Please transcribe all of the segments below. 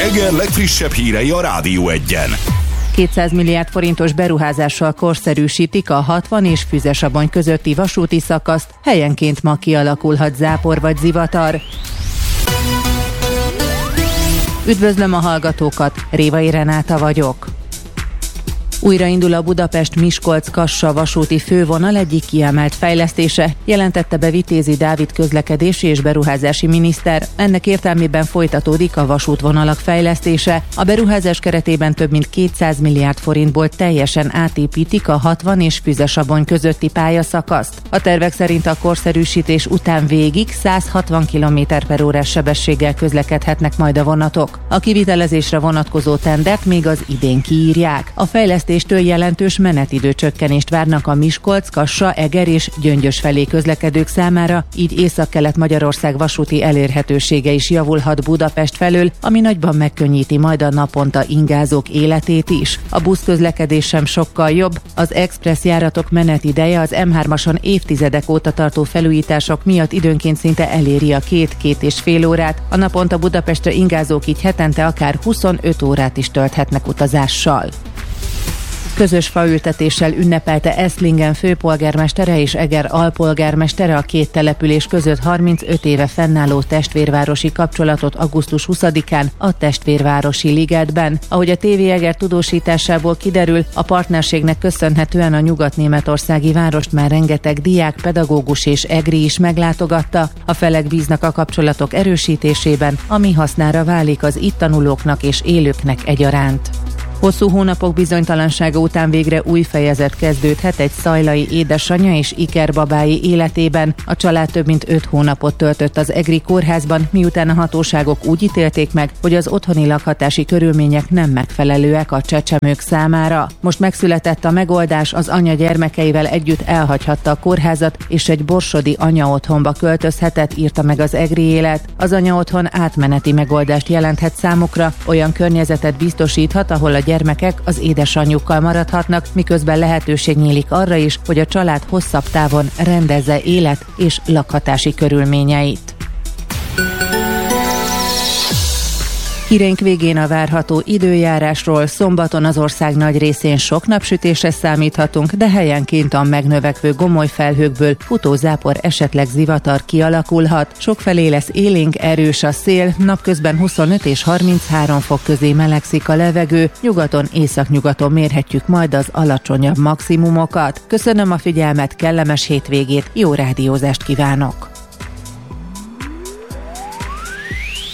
Eger legfrissebb hírei a Rádió Egyen. 200 milliárd forintos beruházással korszerűsítik a 60 és Füzesabony közötti vasúti szakaszt, helyenként ma kialakulhat zápor vagy zivatar. Üdvözlöm a hallgatókat, Révai Renáta vagyok. Újraindul a Budapest-Miskolc-Kassa vasúti fővonal egyik kiemelt fejlesztése, jelentette be Vitézi Dávid közlekedési és beruházási miniszter. Ennek értelmében folytatódik a vasútvonalak fejlesztése. A beruházás keretében több mint 200 milliárd forintból teljesen átépítik a 60 és Füzesabony közötti pályaszakaszt. A tervek szerint a korszerűsítés után végig 160 km/órás sebességgel közlekedhetnek majd a vonatok. A kivitelezésre vonatkozó tendert még az idén kiírják. A fejlesztéstől jelentős menetidőcsökkenést várnak a Miskolc, Kassa, Eger és Gyöngyös felé közlekedők számára, így Észak-Kelet-Magyarország vasúti elérhetősége is javulhat Budapest felől, ami nagyban megkönnyíti majd a naponta ingázók életét is. A buszközlekedés sem sokkal jobb, az expressz járatok menetideje az M3-ason évtizedek óta tartó felújítások miatt időnként szinte eléri a 2-2,5 órát, a naponta Budapestre ingázók így hetente akár 25 órát is tölthetnek utazással. Közös faültetéssel ünnepelte Eszlingen főpolgármestere és Eger alpolgármestere a két település között 35 éve fennálló testvérvárosi kapcsolatot augusztus 20-án a Testvérvárosi Ligetben. Ahogy a TV Eger tudósításából kiderül, a partnerségnek köszönhetően a nyugat-németországi várost már rengeteg diák, pedagógus és egri is meglátogatta. A felek bíznak a kapcsolatok erősítésében, ami hasznára válik az itt tanulóknak és élőknek egyaránt. Hosszú hónapok bizonytalansága után végre új fejezet kezdődhet egy szajlai édesanyja és ikerbabái életében. A család több mint 5 hónapot töltött az egri kórházban, miután a hatóságok úgy ítélték meg, hogy az otthoni lakhatási körülmények nem megfelelőek a csecsemők számára. Most megszületett a megoldás, az anya gyermekeivel együtt elhagyhatta a kórházat, és egy borsodi anyaotthonba költözhetett, írta meg az Egri Élet. Az anyaotthon átmeneti megoldást jelenthet számukra, olyan környezetet biztosíthat, ahol a gyermekek az édesanyjukkal maradhatnak, miközben lehetőség nyílik arra is, hogy a család hosszabb távon rendezze élet és lakhatási körülményeit. Híreink végén a várható időjárásról. Szombaton az ország nagy részén sok napsütésre számíthatunk, de helyenként a megnövekvő gomoly felhőkből futózápor, esetleg zivatar kialakulhat. Sokfelé lesz élénk, erős a szél, napközben 25 és 33 fok közé melegszik a levegő, nyugaton, északnyugaton mérhetjük majd az alacsonyabb maximumokat. Köszönöm a figyelmet, kellemes hétvégét, jó rádiózást kívánok!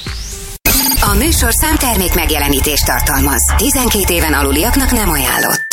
A műsorszám termék megjelenítést tartalmaz. 12 éven aluliaknak nem ajánlott.